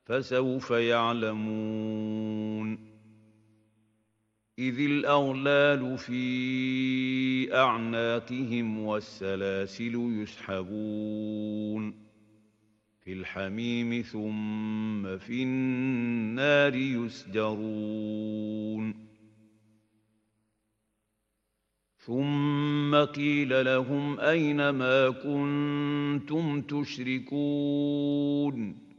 فسوف يعلمون إذ الأغلال في أعناقهم والسلاسل يسحبون في الحميم ثم في النار يسجرون ثم قيل لهم أين ما كنتم تشركون